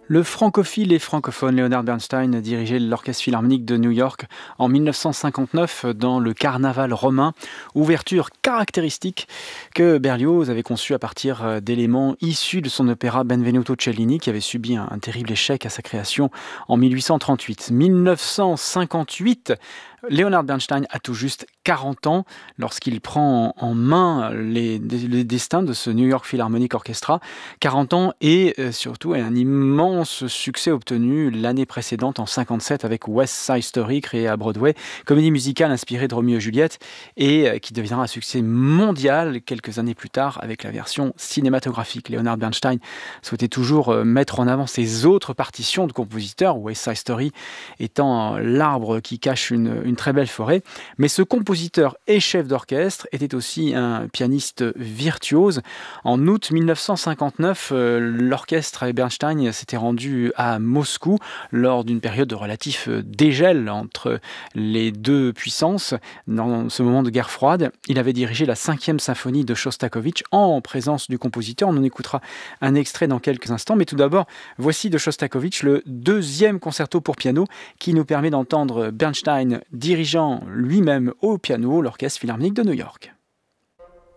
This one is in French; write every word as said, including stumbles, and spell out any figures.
Le francophile et francophone Leonard Bernstein dirigeait l'Orchestre philharmonique de New York en mille neuf cent cinquante-neuf dans le Carnaval romain, ouverture caractéristique que Berlioz avait conçue à partir d'éléments issus de son opéra Benvenuto Cellini qui avait subi un, un terrible échec à sa création en mille huit cent trente-huit. mille neuf cent cinquante-huit, Leonard Bernstein a tout juste quarante ans lorsqu'il prend en main les, les destins de ce New York Philharmonic Orchestra. quarante ans et euh, surtout un immense succès obtenu l'année précédente en cinquante-sept avec West Side Story créé à Broadway, comédie musicale inspirée de Roméo et Juliette et euh, qui deviendra un succès mondial quelques années plus tard avec la version cinématographique. Leonard Bernstein souhaitait toujours euh, mettre en avant ses autres partitions de compositeurs, West Side Story étant l'arbre qui cache une, une très belle forêt, mais ce compositeur et chef d'orchestre était aussi un pianiste virtuose. En août mille neuf cent cinquante-neuf, euh, l'orchestre et Bernstein s'étaient rendus à Moscou lors d'une période de relatif dégel entre les deux puissances. Dans ce moment de guerre froide, il avait dirigé la cinquième symphonie de Shostakovich en présence du compositeur. On en écoutera un extrait dans quelques instants, mais tout d'abord, voici de Shostakovich le deuxième concerto pour piano qui nous permet d'entendre Bernstein dirigeant lui-même au piano l'Orchestre philharmonique de New York.